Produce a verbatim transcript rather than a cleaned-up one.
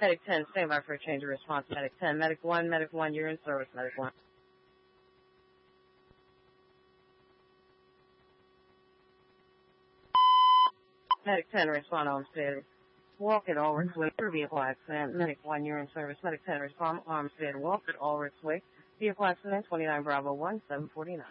Medic ten, stand by for a change of response. Medic ten, Medic one, Medic one, you're in service, Medic one. Medic ten, respond arm status. Walk at Ulrich Way, vehicle accident. Medic one, you're in service. Medic ten, respond arm status. Walk at Ulrich Way, vehicle accident, twenty-nine Bravo one, seven forty-nine.